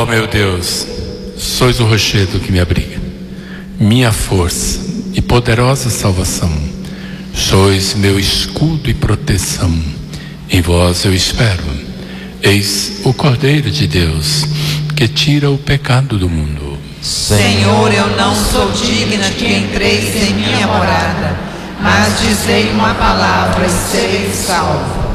meu Deus, sois o rochedo que me abriga, minha força e poderosa salvação. Sois meu escudo e proteção. Em vós eu espero. Eis o Cordeiro de Deus, que tira o pecado do mundo. Senhor, eu não sou digna que entreis em minha morada, mas dizei uma palavra e serei salvo.